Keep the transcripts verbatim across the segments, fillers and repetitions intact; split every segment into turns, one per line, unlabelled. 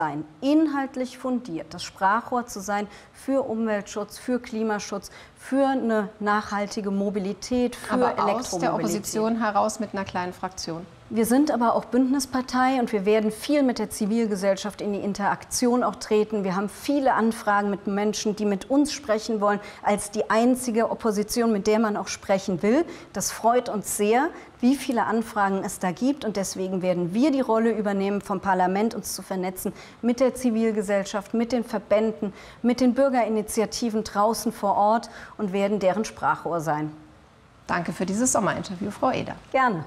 sein, inhaltlich fundiert, das Sprachrohr zu sein für Umweltschutz, für Klimaschutz, für eine nachhaltige Mobilität, für
aber
Elektromobilität.
aus der Opposition heraus mit einer kleinen Fraktion.
Wir sind aber auch Bündnispartei und wir werden viel mit der Zivilgesellschaft in die Interaktion auch treten. Wir haben viele Anfragen mit Menschen, die mit uns sprechen wollen, als die einzige Opposition, mit der man auch sprechen will. Das freut uns sehr, wie viele Anfragen es da gibt. Und deswegen werden wir die Rolle übernehmen, vom Parlament uns zu vernetzen mit der Zivilgesellschaft, mit den Verbänden, mit den Bürgerinitiativen draußen vor Ort und werden deren Sprachrohr sein.
Danke für dieses Sommerinterview, Frau Eder.
Gerne.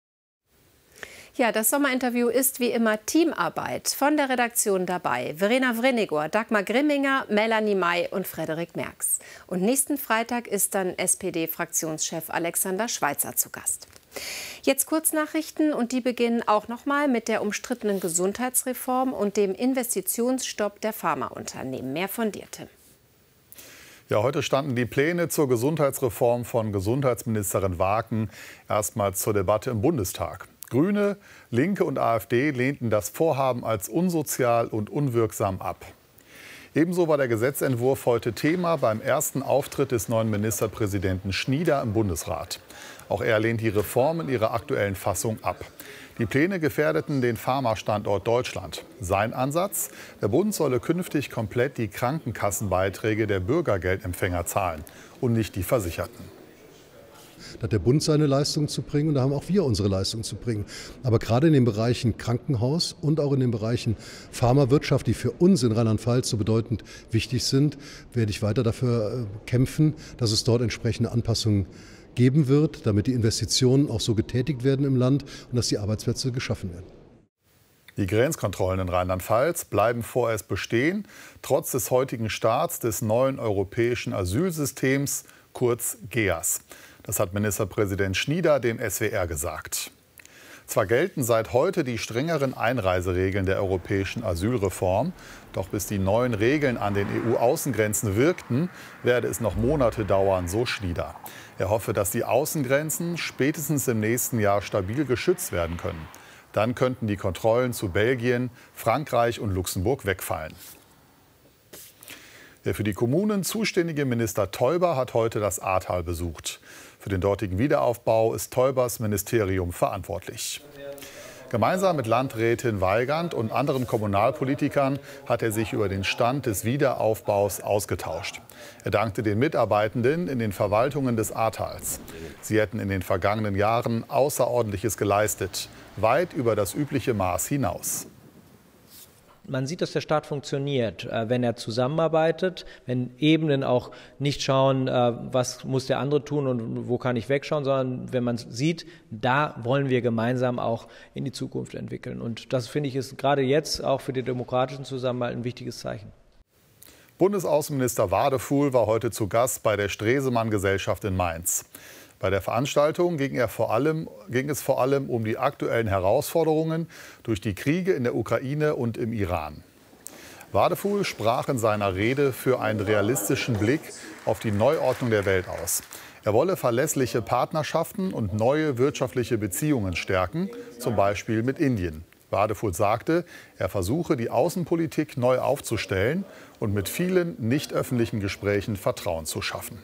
Ja, das Sommerinterview ist wie immer Teamarbeit. Von der Redaktion dabei Verena Vrennigor, Dagmar Grimminger, Melanie May und Frederik Merks. Und nächsten Freitag ist dann S P D-Fraktionschef Alexander Schweitzer zu Gast. Jetzt Kurznachrichten und die beginnen auch noch mal mit der umstrittenen Gesundheitsreform und dem Investitionsstopp der Pharmaunternehmen. Mehr von dir, Tim.
Ja, heute standen die Pläne zur Gesundheitsreform von Gesundheitsministerin Waken erstmals zur Debatte im Bundestag. Grüne, Linke und AfD lehnten das Vorhaben als unsozial und unwirksam ab. Ebenso war der Gesetzentwurf heute Thema beim ersten Auftritt des neuen Ministerpräsidenten Schnieder im Bundesrat. Auch er lehnt die Reform in ihrer aktuellen Fassung ab. Die Pläne gefährdeten den Pharmastandort Deutschland. Sein Ansatz: Der Bund solle künftig komplett die Krankenkassenbeiträge der Bürgergeldempfänger zahlen und nicht die Versicherten.
Da hat der Bund seine Leistung zu bringen und da haben auch wir unsere Leistung zu bringen. Aber gerade in den Bereichen Krankenhaus und auch in den Bereichen Pharmawirtschaft, die für uns in Rheinland-Pfalz so bedeutend wichtig sind, werde ich weiter dafür kämpfen, dass es dort entsprechende Anpassungen geben wird, damit die Investitionen auch so getätigt werden im Land und dass die Arbeitsplätze geschaffen werden.
Die Grenzkontrollen in Rheinland-Pfalz bleiben vorerst bestehen, trotz des heutigen Starts des neuen europäischen Asylsystems, kurz G E A S. Das hat Ministerpräsident Schnieder dem S W R gesagt. Zwar gelten seit heute die strengeren Einreiseregeln der europäischen Asylreform, doch bis die neuen Regeln an den E U-Außengrenzen wirkten, werde es noch Monate dauern, so Schnieder. Er hoffe, dass die Außengrenzen spätestens im nächsten Jahr stabil geschützt werden können. Dann könnten die Kontrollen zu Belgien, Frankreich und Luxemburg wegfallen. Der für die Kommunen zuständige Minister Teuber hat heute das Ahrtal besucht. Für den dortigen Wiederaufbau ist Teubers Ministerium verantwortlich. Gemeinsam mit Landrätin Weigand und anderen Kommunalpolitikern hat er sich über den Stand des Wiederaufbaus ausgetauscht. Er dankte den Mitarbeitenden in den Verwaltungen des Ahrtals. Sie hätten in den vergangenen Jahren Außerordentliches geleistet, weit über das übliche Maß hinaus.
Man sieht, dass der Staat funktioniert, wenn er zusammenarbeitet, wenn Ebenen auch nicht schauen, was muss der andere tun und wo kann ich wegschauen, sondern wenn man sieht, da wollen wir gemeinsam auch in die Zukunft entwickeln. Und das, finde ich, ist gerade jetzt auch für den demokratischen Zusammenhalt ein wichtiges Zeichen.
Bundesaußenminister Wadefuhl war heute zu Gast bei der Stresemann-Gesellschaft in Mainz. Bei der Veranstaltung ging, er vor allem, ging es vor allem um die aktuellen Herausforderungen durch die Kriege in der Ukraine und im Iran. Wadefuhl sprach in seiner Rede für einen realistischen Blick auf die Neuordnung der Welt aus. Er wolle verlässliche Partnerschaften und neue wirtschaftliche Beziehungen stärken, zum Beispiel mit Indien. Wadefuhl sagte, er versuche, die Außenpolitik neu aufzustellen und mit vielen nicht öffentlichen Gesprächen Vertrauen zu schaffen.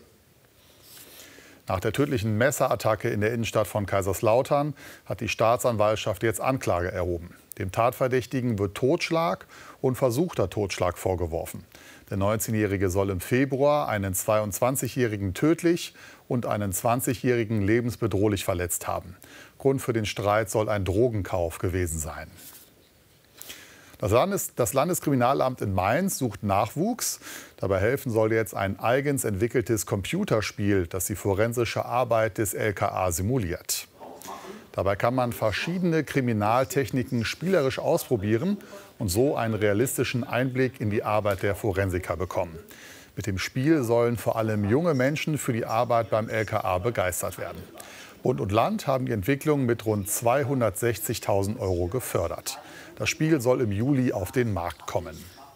Nach der tödlichen Messerattacke in der Innenstadt von Kaiserslautern hat die Staatsanwaltschaft jetzt Anklage erhoben. Dem Tatverdächtigen wird Totschlag und versuchter Totschlag vorgeworfen. Der neunzehnjährige soll im Februar einen zweiundzwanzigjährigen tödlich und einen zwanzigjährigen lebensbedrohlich verletzt haben. Grund für den Streit soll ein Drogenkauf gewesen sein. Das, Landes-, das Landeskriminalamt in Mainz sucht Nachwuchs. Dabei helfen soll jetzt ein eigens entwickeltes Computerspiel, das die forensische Arbeit des L K A simuliert. Dabei kann man verschiedene Kriminaltechniken spielerisch ausprobieren und so einen realistischen Einblick in die Arbeit der Forensiker bekommen. Mit dem Spiel sollen vor allem junge Menschen für die Arbeit beim L K A begeistert werden. Bund und Land haben die Entwicklung mit rund zweihundertsechzigtausend Euro gefördert. Das Spiel soll im Juli auf den Markt kommen.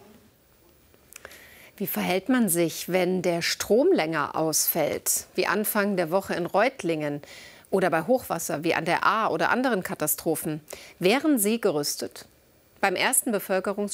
Wie verhält man sich, wenn der Strom länger ausfällt, wie Anfang der Woche in Reutlingen oder bei Hochwasser wie an der Ahr oder anderen Katastrophen? Wären Sie gerüstet? Beim ersten Bevölkerungs